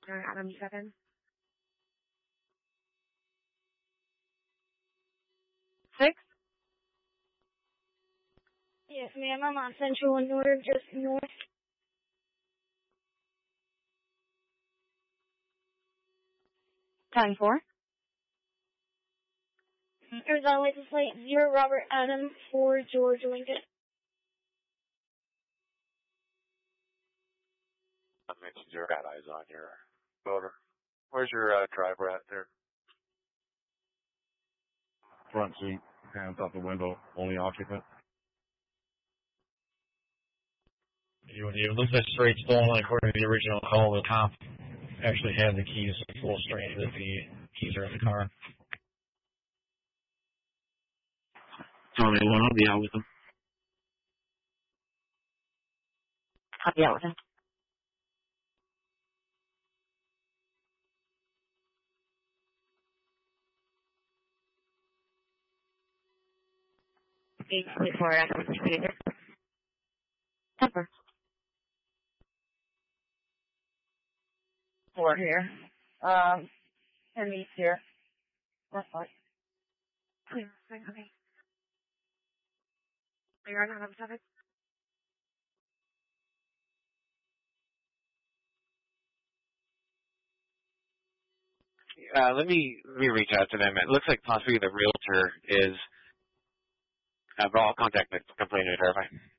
Adam 7. Six? Yes, ma'am. I'm on Central and Northern, just north. Time 4. Arizona license plate 0 Robert Adam 4 George Lincoln. I mentioned you got eyes on your motor. Where's your driver at there? Front seat, hands out the window, only occupant. It looks like straight stolen according to the original call. The cop actually had the keys full straight that the keys are in the car. Charlie 1, I'll be out with him. I'll be out with him. Before I can computer. Temper. 4 here. 10 meets here. That's fine. Clear. Okay. Clear on Adam 7. Let me reach out to them. It looks like possibly the realtor is. But I'll contact the complainant to verify.